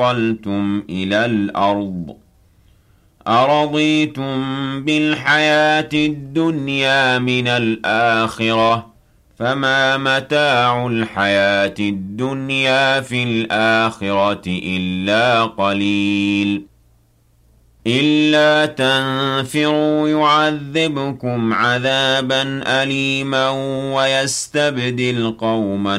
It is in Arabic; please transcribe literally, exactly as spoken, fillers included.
انتقلتم إلى الأرض أرضيتم بالحياة الدنيا من الآخرة فما متاع الحياة الدنيا في الآخرة إلا قليل إلا تنفروا يعذبكم عذابا أليما ويستبدل قوما